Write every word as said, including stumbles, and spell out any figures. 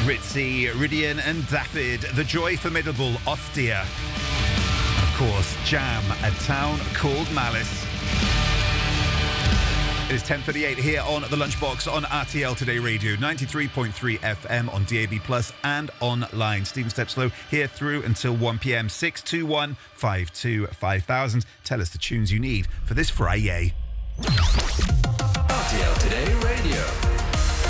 Ritzy, Ridian and Dafydd, The Joy Formidable, Ostia. Of course, Jam, A Town Called Malice. It is ten thirty-eight here on The Lunchbox on R T L Today Radio, ninety-three point three F M on D A B Plus and online. Stephen Stepslow here through until one p.m. six two one, five two five thousand. Tell us the tunes you need for this Friday. R T L Today Radio.